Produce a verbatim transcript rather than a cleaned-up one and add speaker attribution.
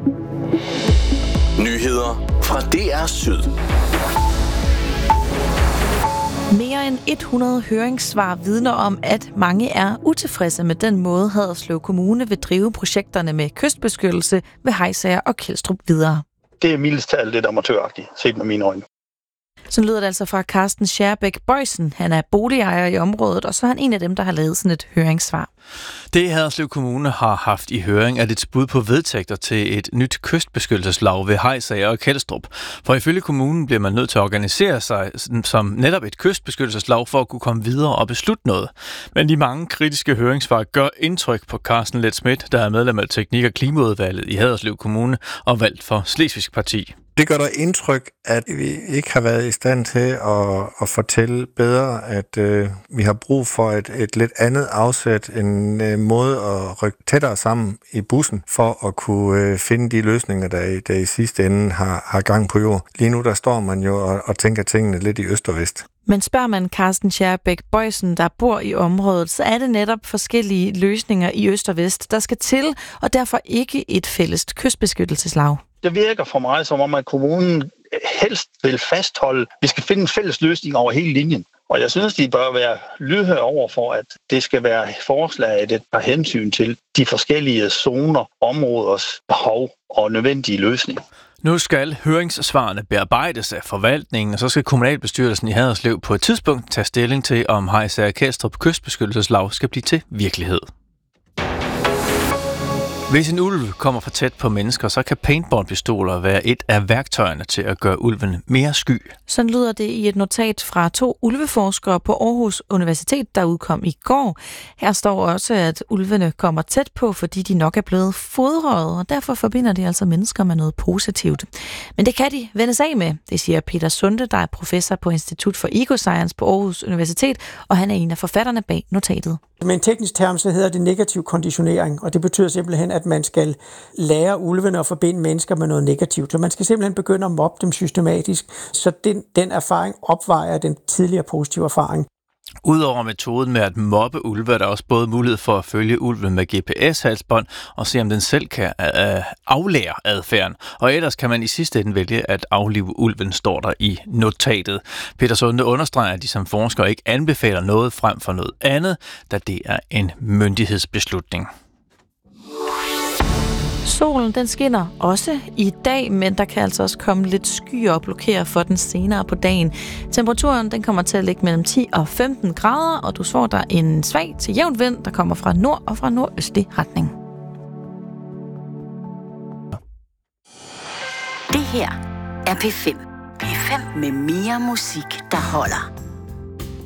Speaker 1: Nyheder fra D R Syd.
Speaker 2: Mere end hundrede høringssvar vidner om, at mange er utilfredse med den måde, Haderslev Kommune vil drive projekterne med kystbeskyttelse ved Hejsager og Kelstrup videre.
Speaker 3: Det er mildest talt lidt amatøragtigt, set med mine øjne.
Speaker 2: Så lyder det altså fra Carsten Scherbæk Bøjsen. Han er boligejer i området, og så er han en af dem, der har lavet sådan et høringssvar.
Speaker 4: Det Haderslev Kommune har haft i høring er et bud på vedtægter til et nyt kystbeskyttelseslag ved Hejsager og Kelstrup. For ifølge kommunen bliver man nødt til at organisere sig som netop et kystbeskyttelseslag for at kunne komme videre og beslutte noget. Men de mange kritiske høringssvar gør indtryk på Carsten Leth Schmidt, der er medlem af Teknik- og Klimaudvalget i Haderslev Kommune og valgt for Slesvigsk Parti.
Speaker 5: Det gør der indtryk, at vi ikke har været i stand til at, at fortælle bedre, at øh, vi har brug for et, et lidt andet afsæt, en øh, måde at rykke tættere sammen i bussen, for at kunne øh, finde de løsninger, der, der i sidste ende har, har gang på jord. Lige nu der står man jo og, og tænker tingene lidt i øst og vest.
Speaker 2: Men spørger man Carsten Scherbæk Bøjsen, der bor i området, så er det netop forskellige løsninger i øst og vest, der skal til, og derfor ikke et fælles kystbeskyttelseslag.
Speaker 3: Det virker for mig som om, at kommunen helst vil fastholde, at vi skal finde en fælles løsning over hele linjen. Og jeg synes, de bør være lydhøre over for, at det skal være forslaget et par hensyn til de forskellige zoner, områders behov og nødvendige løsninger.
Speaker 4: Nu skal høringssvarene bearbejdes af forvaltningen, og så skal kommunalbestyrelsen i Haderslev på et tidspunkt tage stilling til, om Hejsager Kelstrup kystbeskyttelseslag skal blive til virkelighed. Hvis en ulv kommer for tæt på mennesker, så kan paintballpistoler være et af værktøjerne til at gøre ulven mere sky.
Speaker 2: Sådan lyder det i et notat fra to ulveforskere på Aarhus Universitet, der udkom i går. Her står også, at ulvene kommer tæt på, fordi de nok er blevet fodret, og derfor forbinder de altså mennesker med noget positivt. Men det kan de vendes af med, det siger Peter Sunde, der er professor på Institut for Ecoscience på Aarhus Universitet, og han er en af forfatterne bag notatet.
Speaker 6: Med en teknisk term, så hedder det negativ konditionering, og det betyder simpelthen, at man skal lære ulvene at forbinde mennesker med noget negativt. Så man skal simpelthen begynde at mobbe dem systematisk, så den, den erfaring opvejer den tidligere positive erfaring.
Speaker 4: Udover metoden med at mobbe ulve, er der også både mulighed for at følge ulven med G P S-halsbånd og se, om den selv kan øh, aflære adfærden. Og ellers kan man i sidste ende vælge at aflive ulven, står der i notatet. Peter Sunde understreger, at de som forskere ikke anbefaler noget frem for noget andet, da det er en myndighedsbeslutning.
Speaker 2: Solen den skinner også i dag, men der kan altså også komme lidt skyer og blokere for den senere på dagen. Temperaturen den kommer til at ligge mellem ti og femten grader, og du får der en svag til jævn vind, der kommer fra nord og fra nordøstlig retning.
Speaker 7: Det her er P fem. P fem med mere musik, der holder.